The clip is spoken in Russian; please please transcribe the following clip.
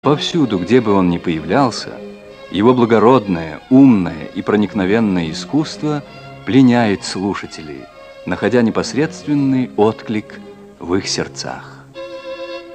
Повсюду, где бы он ни появлялся, его благородное, умное и проникновенное искусство пленяет слушателей, находя непосредственный отклик в их сердцах.